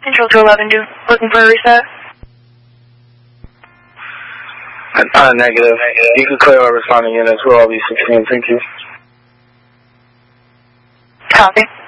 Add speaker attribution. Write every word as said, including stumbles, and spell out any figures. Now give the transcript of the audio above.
Speaker 1: Control two eleven, do, looking for a reset?
Speaker 2: Uh, negative. You can clear our responding units. We'll all be sixteen. Thank you.
Speaker 1: Copy.